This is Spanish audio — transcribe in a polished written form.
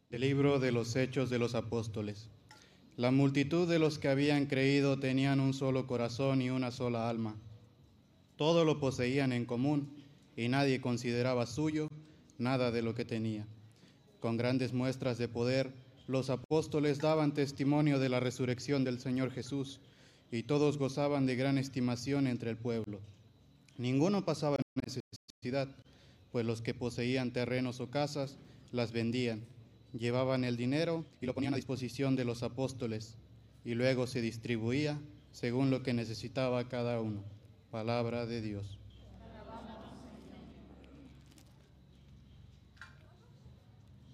El libro de los Hechos de los Apóstoles. La multitud de los que habían creído tenían un solo corazón y una sola alma. Todo lo poseían en común y nadie consideraba suyo nada de lo que tenía. Con grandes muestras de poder, los apóstoles daban testimonio de la resurrección del Señor Jesús y todos gozaban de gran estimación entre el pueblo. Ninguno pasaba necesidad, pues los que poseían terrenos o casas las vendían. Llevaban el dinero y lo ponían a disposición de los apóstoles, y luego se distribuía según lo que necesitaba cada uno. Palabra de Dios.